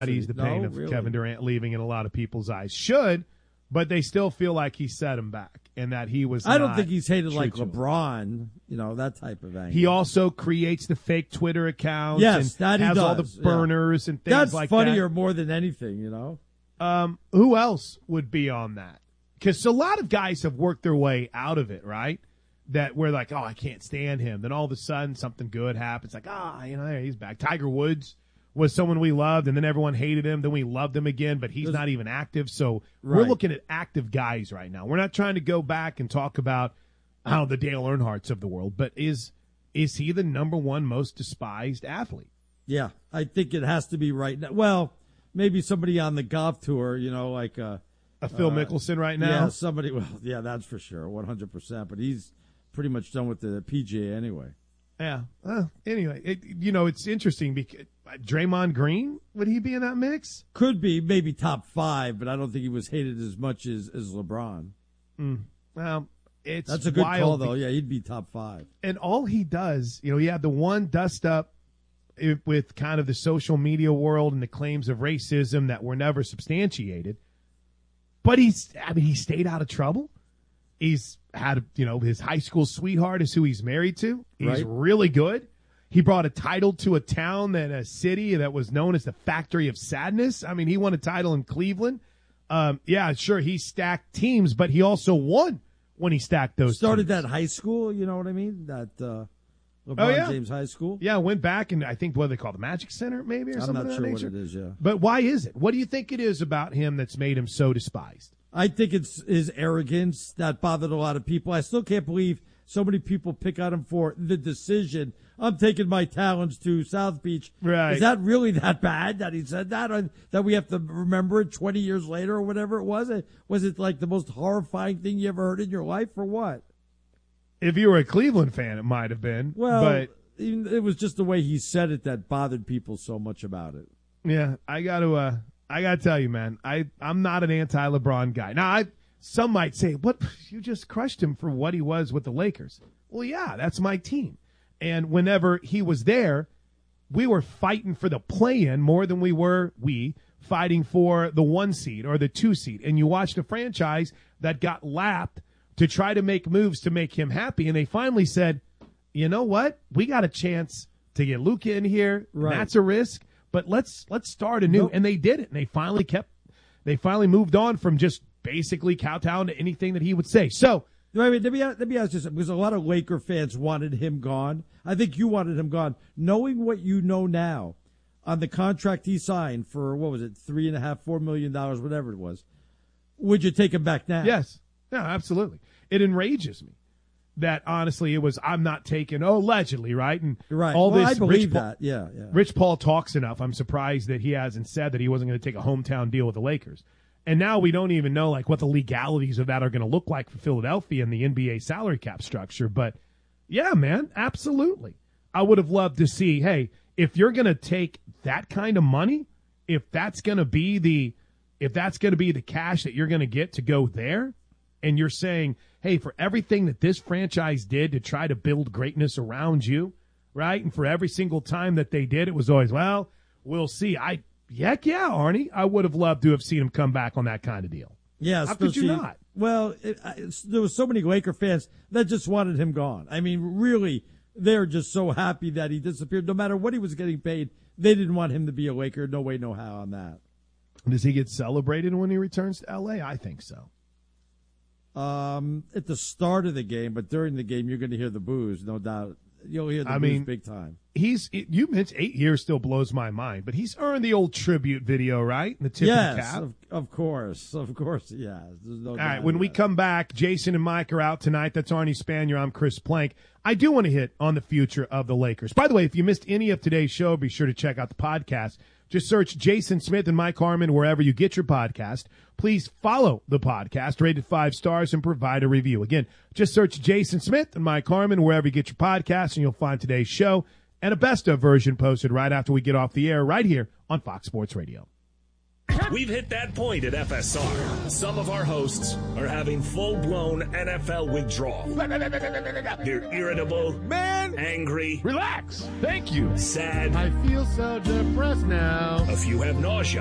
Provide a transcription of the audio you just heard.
ease the pain of really. Kevin Durant leaving in a lot of people's eyes. Should, but they still feel like he set him back and that he was I don't think he's hated like to him. LeBron, that type of angle. He also creates the fake Twitter accounts Yes, and that he has all the does, burners and things That's like that. That's funnier more than anything, Who else would be on that? Because a lot of guys have worked their way out of it, right? That we're like, I can't stand him. Then all of a sudden something good happens. Like, he's back. Tiger Woods was someone we loved, and then everyone hated him. Then we loved him again, but he's not even active. So we're looking at active guys right now. We're not trying to go back and talk about the Dale Earnhardts of the world, but is he the number one most despised athlete? Yeah, I think it has to be right now. Well, maybe somebody on the golf tour, like a Phil Mickelson right now. Yeah, somebody. Well, yeah, that's for sure, 100%. But he's pretty much done with the PGA anyway. Yeah. Anyway, it's interesting because Draymond Green, would he be in that mix? Could be, maybe top 5, but I don't think he was hated as much as LeBron. Well, that's a good call, though. Yeah, he'd be top 5. And all he does, he had the one dust up with kind of the social media world and the claims of racism that were never substantiated. But he stayed out of trouble. He's had, his high school sweetheart is who he's married to. He's really good. He brought a title to a town and a city that was known as the Factory of Sadness. I mean, he won a title in Cleveland. Yeah, sure, he stacked teams, but he also won when he stacked those Started teams. that high school, you know what I mean? That LeBron James High School? Yeah, went back and I think what they call the Magic Center maybe or something I'm not of sure that what nature. it is, yeah. But why is it? What do you think it is about him that's made him so despised? I think it's his arrogance that bothered a lot of people. I still can't believe so many people pick on him for the decision. I'm taking my talents to South Beach. Right. Is that really that bad that he said that? Or that we have to remember it 20 years later or whatever it was? Was it like the most horrifying thing you ever heard in your life or what? If you were a Cleveland fan, it might have been. Well, but it was just the way he said it that bothered people so much about it. Yeah, I got to tell you, man, I'm not an anti-LeBron guy. Now, some might say, what, you just crushed him for what he was with the Lakers. Well, yeah, that's my team. And whenever he was there, we were fighting for the play-in more than we were fighting for the 1 seed or the 2 seed. And you watched a franchise that got lapped to try to make moves to make him happy. And they finally said, you know what? We got a chance to get Luka in here. Right. That's a risk. But let's start anew. And they did it. And they finally moved on from just basically kowtowing to anything that he would say. So, let me ask you something, because a lot of Laker fans wanted him gone. I think you wanted him gone. Knowing what you know now on the contract he signed for, what was it, $3.5, $4 million, whatever it was, would you take him back now? Yes. No, absolutely. It enrages me that, honestly, it was, I'm not taking, allegedly, right? And all this, I believe that. Yeah. Rich Paul talks enough. I'm surprised that he hasn't said that he wasn't going to take a hometown deal with the Lakers. And now we don't even know what the legalities of that are going to look like for Philadelphia and the NBA salary cap structure. But yeah, man, absolutely. I would have loved to see, hey, if you're going to take that kind of money, if that's going to be the cash that you're going to get to go there, and you're saying, hey, for everything that this franchise did to try to build greatness around you, right? And for every single time that they did, it was always, well, we'll see. Heck yeah, Arnie. I would have loved to have seen him come back on that kind of deal. Yeah, how could you not? Well, there was so many Laker fans that just wanted him gone. I mean, really, they're just so happy that he disappeared. No matter what he was getting paid, they didn't want him to be a Laker. No way, no how on that. Does he get celebrated when he returns to L.A.? I think so. At the start of the game, but during the game, you're going to hear the boos, no doubt. You'll hear the boos big time. You mentioned 8 years still blows my mind, but he's earned the old tribute video, right? The tip of the cap. Of course, yeah. All right, when we come back, Jason and Mike are out tonight. That's Arnie Spanier. I'm Chris Plank. I do want to hit on the future of the Lakers. By the way, if you missed any of today's show, be sure to check out the podcast. Just search Jason Smith and Mike Harmon wherever you get your podcast. Please follow the podcast, rated 5 stars, and provide a review. Again, just search Jason Smith and Mike Harmon wherever you get your podcast, and you'll find today's show and a best-of version posted right after we get off the air right here on Fox Sports Radio. We've hit that point at FSR. Some of our hosts are having full-blown NFL withdrawal. They're irritable, angry, Relax. Thank you. sad. I feel so depressed now. A few have nausea.